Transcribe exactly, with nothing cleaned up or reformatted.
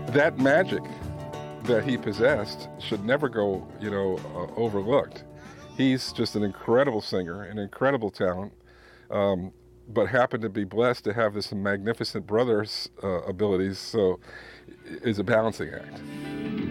that magic that he possessed should never go, you know, uh, overlooked. He's just an incredible singer, an incredible talent, um, but happened to be blessed to have this magnificent brother's uh, abilities. So, it's a balancing act.